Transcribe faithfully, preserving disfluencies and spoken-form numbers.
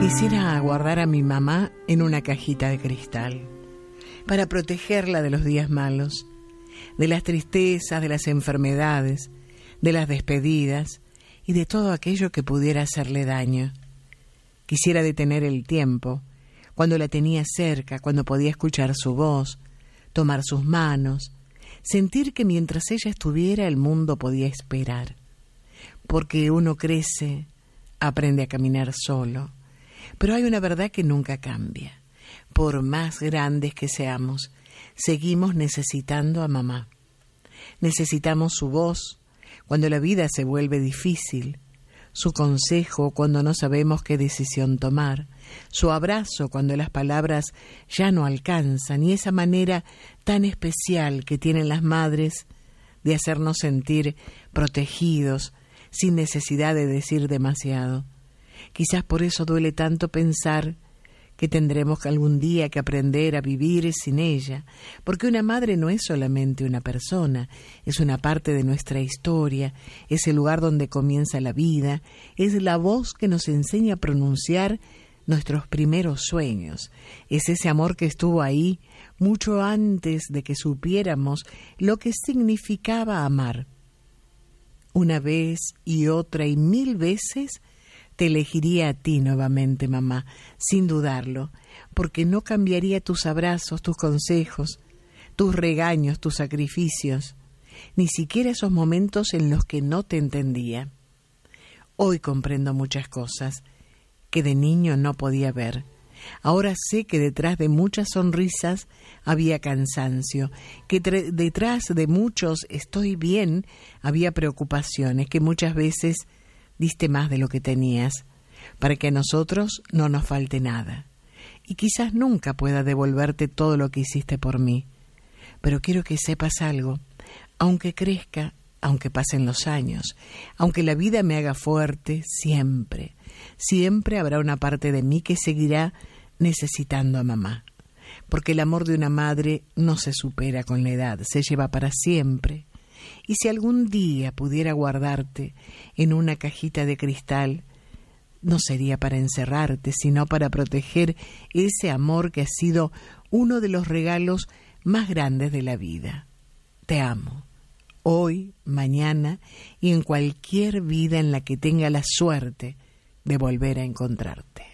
Quisiera guardar a mi mamá en una cajita de cristal para protegerla de los días malos, de las tristezas, de las enfermedades, de las despedidas y de todo aquello que pudiera hacerle daño. Quisiera detener el tiempo, cuando la tenía cerca, cuando podía escuchar su voz, tomar sus manos, sentir que mientras ella estuviera el mundo podía esperar. Porque uno crece, aprende a caminar solo. Pero hay una verdad que nunca cambia. Por más grandes que seamos, seguimos necesitando a mamá. Necesitamos su voz cuando la vida se vuelve difícil, su consejo cuando no sabemos qué decisión tomar, su abrazo cuando las palabras ya no alcanzan y esa manera tan especial que tienen las madres de hacernos sentir protegidos sin necesidad de decir demasiado. Quizás por eso duele tanto pensar que tendremos que algún día que aprender a vivir sin ella, porque una madre no es solamente una persona, es una parte de nuestra historia, es el lugar donde comienza la vida, es la voz que nos enseña a pronunciar nuestros primeros sueños, es ese amor que estuvo ahí mucho antes de que supiéramos lo que significaba amar. Una vez y otra y mil veces te elegiría a ti nuevamente, mamá, sin dudarlo, porque no cambiaría tus abrazos, tus consejos, tus regaños, tus sacrificios, ni siquiera esos momentos en los que no te entendía. Hoy comprendo muchas cosas que de niño no podía ver. Ahora sé que detrás de muchas sonrisas había cansancio, que tre- detrás de muchos estoy bien había preocupaciones, que muchas veces diste más de lo que tenías, para que a nosotros no nos falte nada. Y quizás nunca pueda devolverte todo lo que hiciste por mí, pero quiero que sepas algo, aunque crezca, aunque pasen los años, aunque la vida me haga fuerte, siempre, siempre habrá una parte de mí que seguirá necesitando a mamá, porque el amor de una madre no se supera con la edad, se lleva para siempre. Y si algún día pudiera guardarte en una cajita de cristal, no sería para encerrarte, sino para proteger ese amor que ha sido uno de los regalos más grandes de la vida. Te amo, hoy, mañana y en cualquier vida en la que tenga la suerte de volver a encontrarte.